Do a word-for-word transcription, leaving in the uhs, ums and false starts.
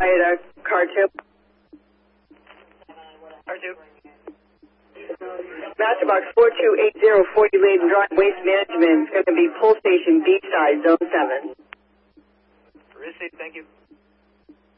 at uh, car two. R two. Masterbox four two eight zero, forty Layden Drive, Waste Management. It's going to be pull station B side, zone seven. Received, thank you.